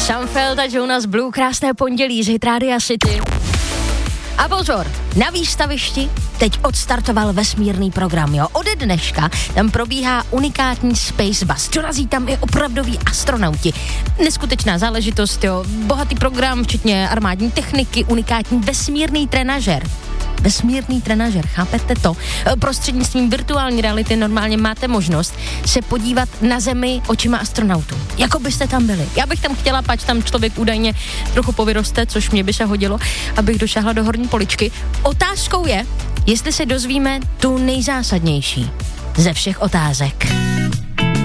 Sam Feld a Jonas Blue, krásné pondělí z Hit Rádia City. A pozor, na výstavišti teď odstartoval vesmírný program, jo. Ode dneška tam probíhá unikátní Space Bus. Dorazí tam i opravdoví astronauti. Neskutečná záležitost, jo. Bohatý program, včetně armádní techniky, unikátní vesmírný trenažer. Vesmírný trenažer, chápete to? Prostřednictvím virtuální reality normálně máte možnost se podívat na Zemi očima astronautů. Jako byste tam byli. Já bych tam chtěla, pač tam člověk údajně trochu povyroste, což mě by se hodilo, abych došáhla do horní poličky. Otázkou je, jestli se dozvíme tu nejzásadnější ze všech otázek.